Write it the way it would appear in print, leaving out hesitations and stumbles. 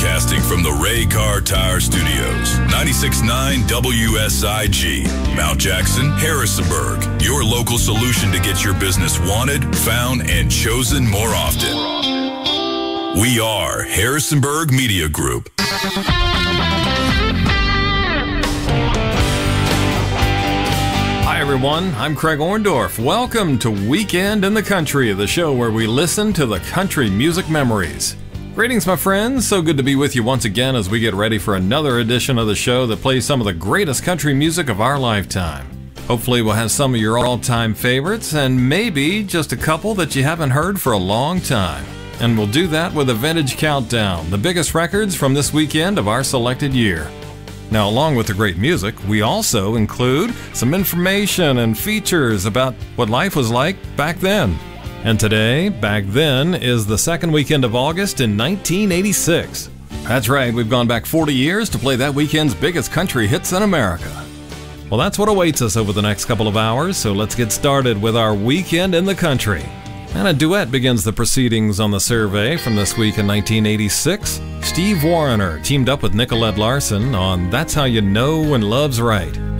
Broadcasting from the Ray Car Tire Studios, 96.9 WSIG, Mount Jackson, Harrisonburg. Your local solution to get your business wanted, found, and chosen more often. We are Harrisonburg Media Group. Hi everyone, I'm Craig Orndorff. Welcome to Weekend in the Country, the show where we listen to the country music memories. Greetings, my friends. So good to be with you once again as we get ready for another edition of the show that plays some of the greatest country music of our lifetime. Hopefully we'll have some of your all-time favorites and maybe just a couple that you haven't heard for a long time. And we'll do that with a Vintage Countdown, the biggest records from this weekend of our selected year. Now, along with the great music, we also include some information and features about what life was like back then. And today, back then, is the second weekend of August in 1986. That's right, we've gone back 40 years to play that weekend's biggest country hits in America. Well, that's what awaits us over the next couple of hours, so let's get started with our Weekend in the Country. And a duet begins the proceedings on the survey from this week in 1986. Steve Wariner teamed up with Nicolette Larson on That's How You Know When Love's Right.